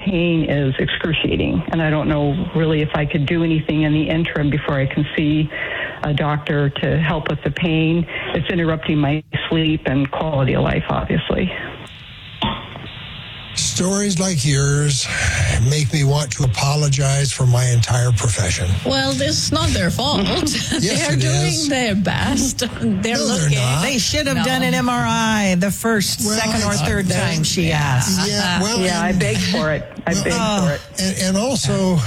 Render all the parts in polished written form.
pain is excruciating, and I don't know really if I could do anything in the interim before I can see a doctor to help with the pain. It's interrupting my sleep and quality of life, obviously. Stories like yours make me want to apologize for my entire profession. Well, it's not their fault. Yes, they're doing their best. They're looking. They should have done an MRI the first, second, or third time she asked. Yeah, well, I begged for it. I begged for it. And also,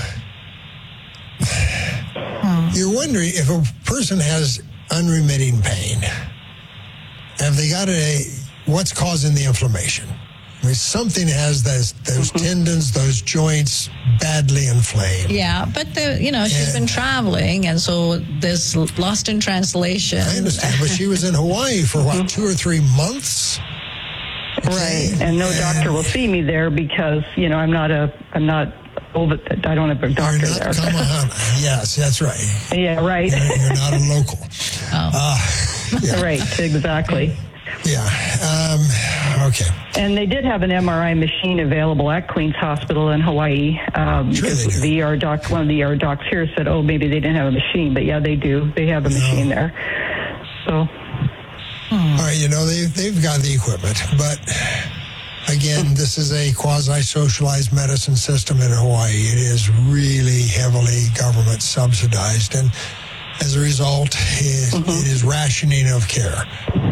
you're wondering if a person has unremitting pain, have they got what's causing the inflammation? I mean, something has those tendons, those joints badly inflamed. Yeah, but she's been traveling, and so there's lost in translation. I understand, but she was in Hawaii for 2 or 3 months. Okay. Right, and no doctor will see me there because I don't have a doctor there. Yes, that's right. Yeah, right. You're not a local. Yeah. Right, exactly. Yeah. Okay. And they did have an MRI machine available at Queen's Hospital in Hawaii. Because one of the ER docs here said, maybe they didn't have a machine, but yeah, they do. They have a machine there. So. All right, they've got the equipment, but again, this is a quasi-socialized medicine system in Hawaii. It is really heavily government subsidized, and as a result, it is rationing of care.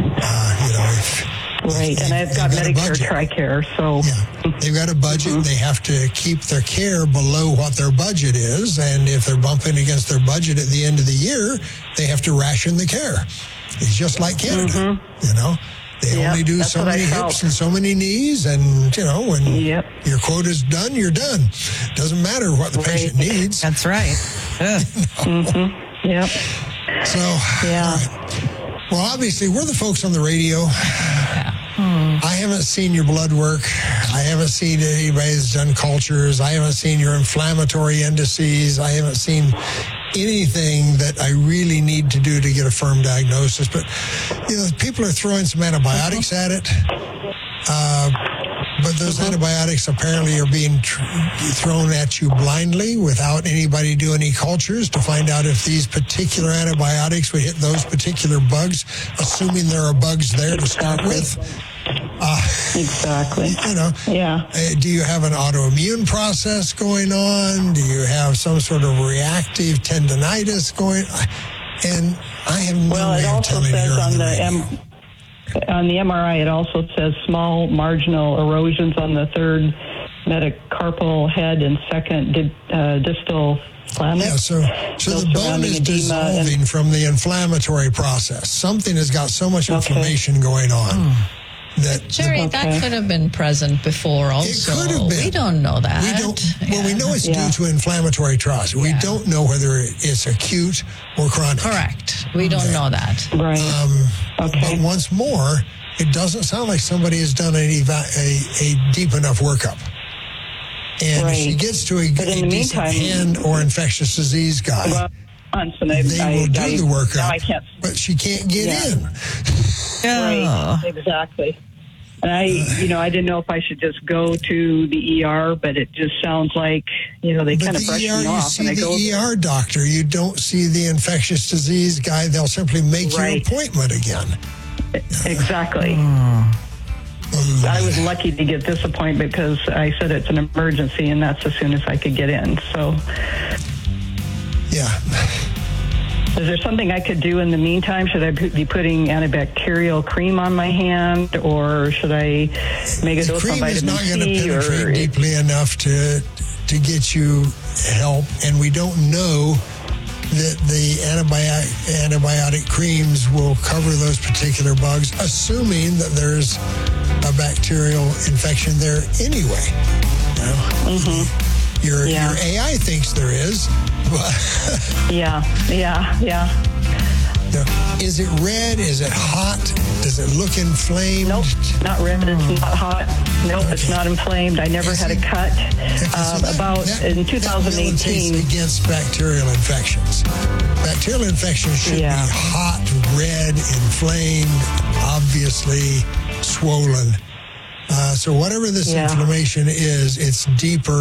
Right, and I've got Medicare TRICARE, so... Yeah, they've got a budget. They have to keep their care below what their budget is, and if they're bumping against their budget at the end of the year, they have to ration the care. It's just like Canada, They only do so many hips and so many knees, and, when your quota's done, you're done. Doesn't matter what the patient needs. That's right. Yep. So, right. Well, obviously, we're the folks on the radio. I haven't seen your blood work. I haven't seen anybody that's done cultures. I haven't seen your inflammatory indices. I haven't seen anything that I really need to do to get a firm diagnosis. But, people are throwing some antibiotics at it. But those antibiotics apparently are being thrown at you blindly without anybody doing any cultures to find out if these particular antibiotics would hit those particular bugs, assuming there are bugs there to start with. Exactly. Do you have an autoimmune process going on? Do you have some sort of reactive tendinitis going on? And I have no way of telling you. On the MRI, it also says small marginal erosions on the third metacarpal head and second distal phalanx. Yeah, so the bone is dissolving from the inflammatory process. Something has got so much inflammation going on. Jerry, that could have been present before also. It could have been. We don't know that. We know it's due to inflammatory process. We don't know whether it's acute or chronic. Correct. We don't know that. Right. But once more, it doesn't sound like somebody has done a deep enough workup. And if she gets to a decent hand or infectious disease guy, they will do the workup, but she can't get in. Right, exactly. And I didn't know if I should just go to the ER, but it just sounds like, they kind of brush me off. You see the ER doctor. You don't see the infectious disease guy. They'll simply make your appointment again. Exactly. I was lucky to get this appointment because I said it's an emergency, and that's as soon as I could get in. So, yeah. Is there something I could do in the meantime? Should I be putting antibacterial cream on my hand, or should I make a dose of vitamin C? The cream is not going to penetrate deeply enough to get you help, and we don't know that the antibiotic creams will cover those particular bugs, assuming that there's a bacterial infection there anyway. Your AI thinks there is. Yeah. Is it red? Is it hot? Does it look inflamed? Nope, not red. It's not hot. Nope, it's not inflamed. I never had a cut. In 2018. Against bacterial infections. Bacterial infections should be hot, red, inflamed, obviously swollen. So whatever this inflammation is, it's deeper.